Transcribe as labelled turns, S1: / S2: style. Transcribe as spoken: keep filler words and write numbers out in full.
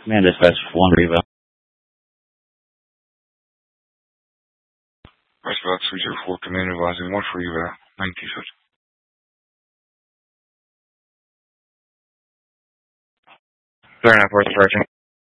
S1: Command dispatch one Riva.
S2: Westbound three zero four, command advising one for eval. Thank you, sir. Fair enough, worth approaching.